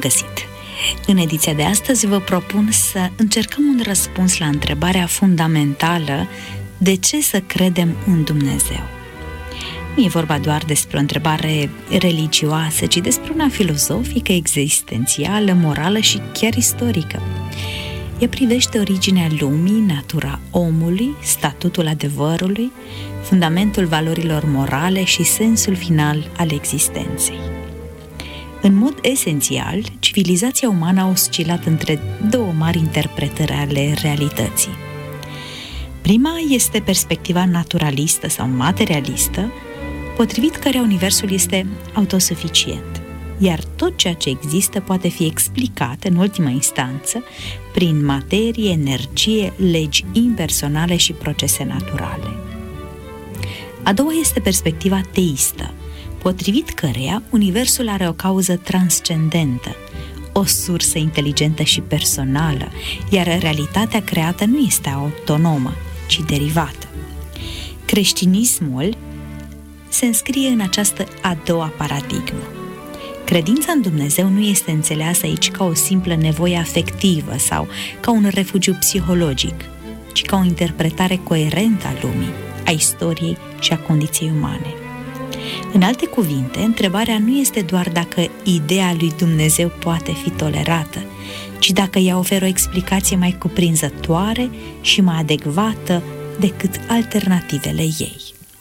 găsit! În ediția de astăzi vă propun să încercăm un răspuns la întrebarea fundamentală: de ce să credem în Dumnezeu? Nu e vorba doar despre o întrebare religioasă, ci despre una filozofică, existențială, morală și chiar istorică. Ea privește originea lumii, natura omului, statutul adevărului, fundamentul valorilor morale și sensul final al existenței. În mod esențial, civilizația umană a oscilat între două mari interpretări ale realității. Prima este perspectiva naturalistă sau materialistă, potrivit căreia universul este autosuficient, iar tot ceea ce există poate fi explicat, în ultima instanță, prin materie, energie, legi impersonale și procese naturale. A doua este perspectiva teistă, potrivit căreia universul are o cauză transcendentă, o sursă inteligentă și personală, iar realitatea creată nu este autonomă, ci derivată. Creștinismul se înscrie în această a doua paradigmă. Credința în Dumnezeu nu este înțeleasă aici ca o simplă nevoie afectivă sau ca un refugiu psihologic, ci ca o interpretare coerentă a lumii, a istoriei și a condiției umane. În alte cuvinte, întrebarea nu este doar dacă ideea lui Dumnezeu poate fi tolerată, ci dacă ea oferă o explicație mai cuprinzătoare și mai adecvată decât alternativele ei.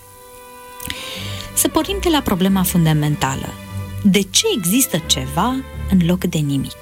Să pornim de la problema fundamentală: de ce există ceva în loc de nimic?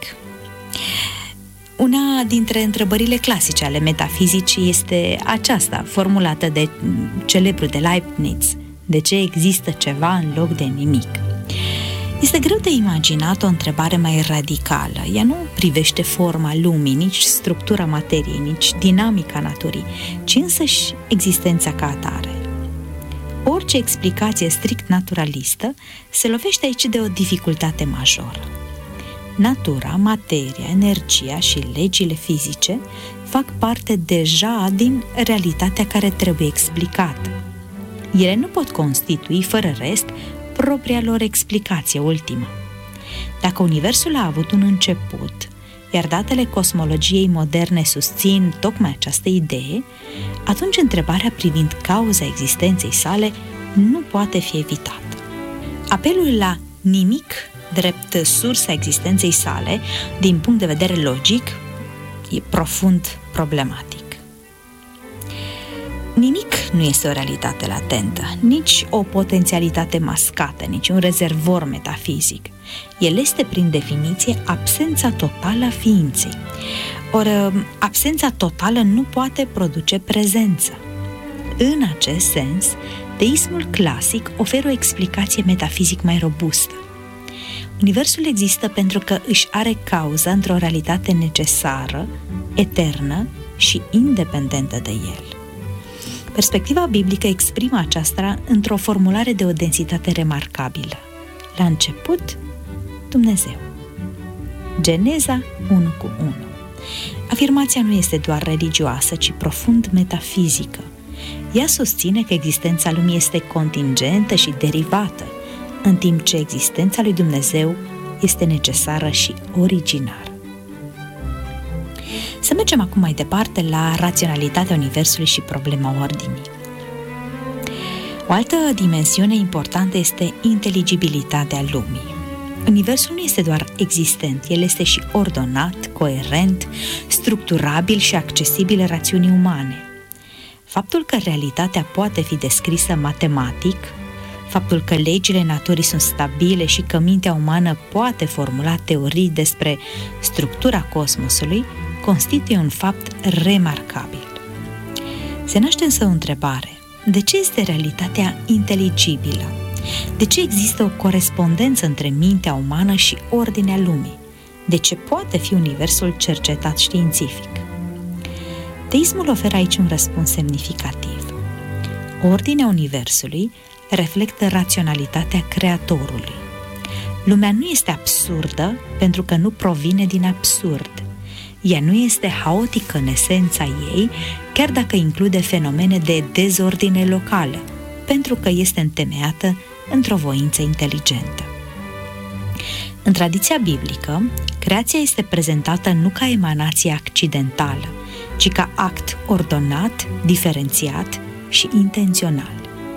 Una dintre întrebările clasice ale metafizicii este aceasta, formulată de celebrul de Leibniz: de ce există ceva în loc de nimic? Este greu de imaginat o întrebare mai radicală. Ea nu privește forma lumii, nici structura materiei, nici dinamica naturii, ci însăși existența ca atare. Orice explicație strict naturalistă se lovește aici de o dificultate majoră. Natura, materia, energia și legile fizice fac parte deja din realitatea care trebuie explicată. Ele nu pot constitui, fără rest, propria lor explicație ultimă. Dacă universul a avut un început, iar datele cosmologiei moderne susțin tocmai această idee, atunci întrebarea privind cauza existenței sale nu poate fi evitată. Apelul la nimic drept sursa existenței sale, din punct de vedere logic, e profund problematic. Nimic nu este o realitate latentă, nici o potențialitate mascată, nici un rezervor metafizic. El este, prin definiție, absența totală a ființei. Ori, absența totală nu poate produce prezență. În acest sens, teismul clasic oferă o explicație metafizic mai robustă. Universul există pentru că își are cauza într-o realitate necesară, eternă și independentă de el. Perspectiva biblică exprimă aceasta într-o formulare de o densitate remarcabilă. La început, Dumnezeu. Geneza 1:1. Afirmația nu este doar religioasă, ci profund metafizică. Ea susține că existența lumii este contingentă și derivată, în timp ce existența lui Dumnezeu este necesară și originară. Să mergem acum mai departe la raționalitatea universului și problema ordinii. O altă dimensiune importantă este inteligibilitatea lumii. Universul nu este doar existent, el este și ordonat, coerent, structurabil și accesibil rațiunii umane. Faptul că realitatea poate fi descrisă matematic, faptul că legile naturii sunt stabile și că mintea umană poate formula teorii despre structura cosmosului, constituie un fapt remarcabil. Se naște însă o întrebare: de ce este realitatea inteligibilă? De ce există o corespondență între mintea umană și ordinea lumii? De ce poate fi universul cercetat științific? Teismul oferă aici un răspuns semnificativ. Ordinea universului reflectă raționalitatea Creatorului. Lumea nu este absurdă pentru că nu provine din absurd. Ea nu este haotică în esența ei, chiar dacă include fenomene de dezordine locală, pentru că este întemeiată într-o voință inteligentă. În tradiția biblică, creația este prezentată nu ca emanație accidentală, ci ca act ordonat, diferențiat și intențional.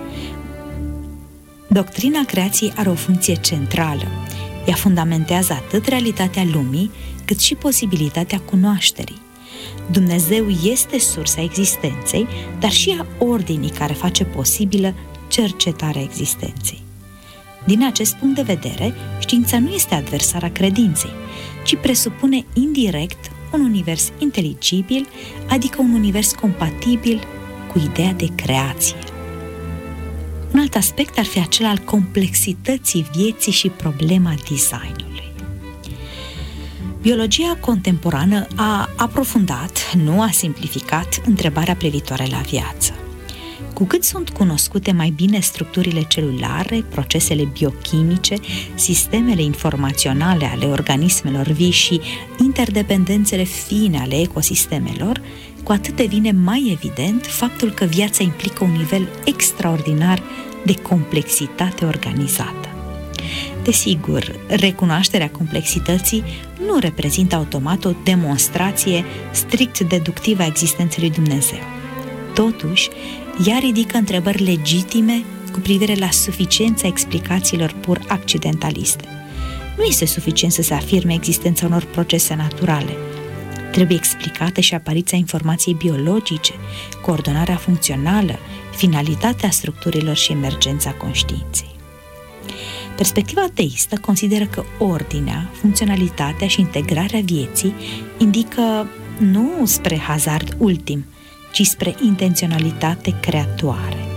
Doctrina creației are o funcție centrală. Ea fundamentează atât realitatea lumii, cât și posibilitatea cunoașterii. Dumnezeu este sursa existenței, dar și a ordinii care face posibilă cercetarea existenței. Din acest punct de vedere, știința nu este adversara credinței, ci presupune indirect un univers inteligibil, adică un univers compatibil cu ideea de creație. Un alt aspect ar fi acela al complexității vieții și problema designului. Biologia contemporană a aprofundat, nu a simplificat, întrebarea privitoare la viață. Cu cât sunt cunoscute mai bine structurile celulare, procesele biochimice, sistemele informaționale ale organismelor vii și interdependențele fine ale ecosistemelor, cu atât devine mai evident faptul că viața implică un nivel extraordinar de complexitate organizată. Desigur, recunoașterea complexității nu reprezintă automat o demonstrație strict deductivă a existenței lui Dumnezeu. Totuși, ea ridică întrebări legitime cu privire la suficiența explicațiilor pur accidentaliste. Nu este suficient să se afirme existența unor procese naturale. Trebuie explicată și apariția informației biologice, coordonarea funcțională, finalitatea structurilor și emergența conștiinței. Perspectiva ateistă consideră că ordinea, funcționalitatea și integrarea vieții indică nu spre hazard ultim, ci spre intenționalitate creatoare.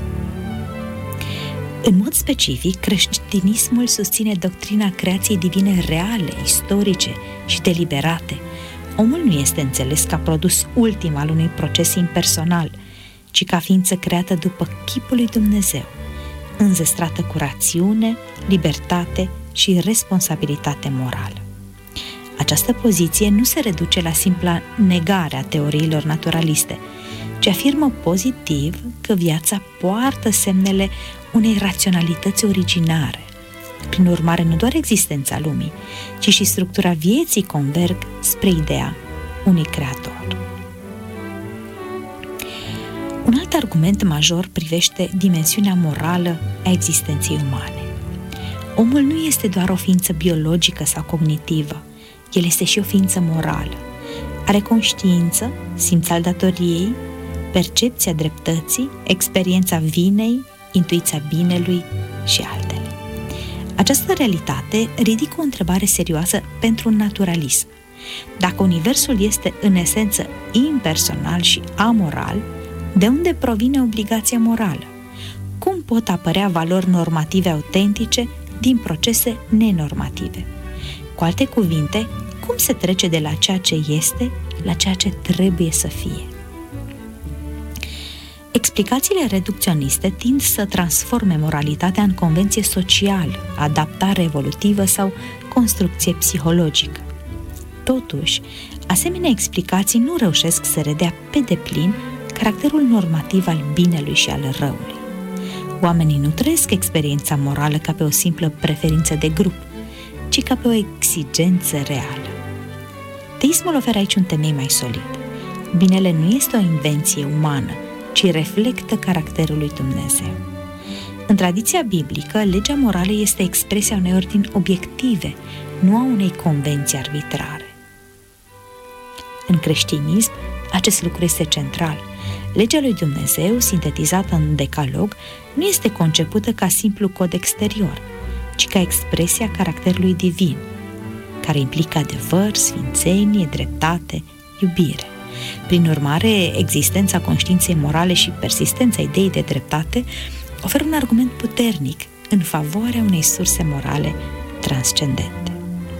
În mod specific, creștinismul susține doctrina creației divine reale, istorice și deliberate. Omul nu este înțeles ca produs ultim al unui proces impersonal, ci ca ființă creată după chipul lui Dumnezeu, înzestrată cu rațiune, libertate și responsabilitate morală. Această poziție nu se reduce la simpla negare a teoriilor naturaliste, ci afirmă pozitiv că viața poartă semnele unei raționalități originare. Prin urmare, nu doar existența lumii, ci și structura vieții converg spre ideea unui creator. Un alt argument major privește dimensiunea morală a existenței umane. Omul nu este doar o ființă biologică sau cognitivă, el este și o ființă morală. Are conștiință, simț al datoriei, percepția dreptății, experiența vinei, intuiția binelui și altele. Această realitate ridică o întrebare serioasă pentru un naturalism. Dacă universul este în esență impersonal și amoral, de unde provine obligația morală? Cum pot apărea valori normative autentice din procese nenormative? Cu alte cuvinte, cum se trece de la ceea ce este la ceea ce trebuie să fie? Explicațiile reducționiste tind să transforme moralitatea în convenție socială, adaptare evolutivă sau construcție psihologică. Totuși, asemenea explicații nu reușesc să redea pe deplin caracterul normativ al binelui și al răului. Oamenii nu trăiesc experiența morală ca pe o simplă preferință de grup, ci ca pe o exigență reală. Teismul oferă aici un temei mai solid. Binele nu este o invenție umană, ci reflectă caracterul lui Dumnezeu. În tradiția biblică, legea morală este expresia unei ordini obiective, nu a unei convenții arbitrare. În creștinism, acest lucru este central. Legea lui Dumnezeu, sintetizată în decalog, nu este concepută ca simplu cod exterior, ci ca expresia caracterului divin, care implică adevăr, sfințenie, dreptate, iubire. Prin urmare, existența conștiinței morale și persistența ideii de dreptate oferă un argument puternic în favoarea unei surse morale transcendente.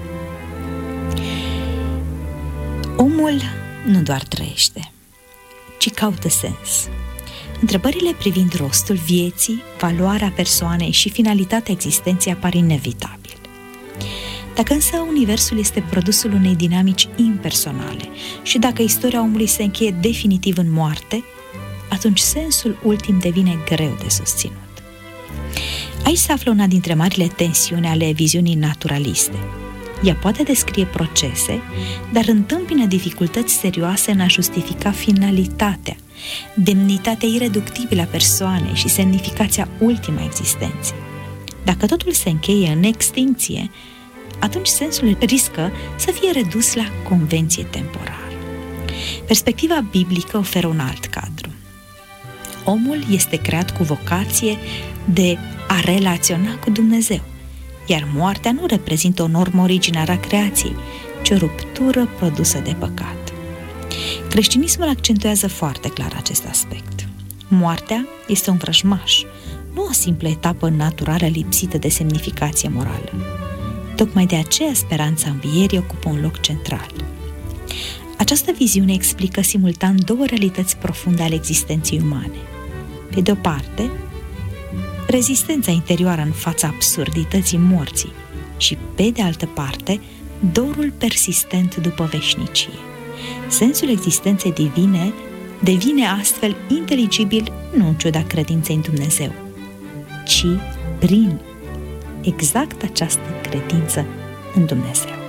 Omul nu doar trăiește, ci caută sens. Întrebările privind rostul vieții, valoarea persoanei și finalitatea existenței apar inevitabil. Dacă însă universul este produsul unei dinamici impersonale și dacă istoria omului se încheie definitiv în moarte, atunci sensul ultim devine greu de susținut. Aici se află una dintre marile tensiuni ale viziunii naturaliste. Ea poate descrie procese, dar întâmpină dificultăți serioase în a justifica finalitatea, demnitatea ireductibilă a persoanei și semnificația ultimă a existenței. Dacă totul se încheie în extincție, atunci sensul riscă să fie redus la convenție temporară. Perspectiva biblică oferă un alt cadru. Omul este creat cu vocație de a relaționa cu Dumnezeu, iar moartea nu reprezintă o normă originară a creației, ci o ruptură produsă de păcat. Creștinismul accentuează foarte clar acest aspect. Moartea este un vrăjmaș, nu o simplă etapă naturală lipsită de semnificație morală. Tocmai de aceea speranța învierii ocupă un loc central. Această viziune explică simultan două realități profunde ale existenței umane. Pe de o parte, rezistența interioară în fața absurdității morții și, pe de altă parte, dorul persistent după veșnicie. Sensul existenței divine devine astfel inteligibil nu în ciuda credinței în Dumnezeu, ci prin exact această credință în Dumnezeu.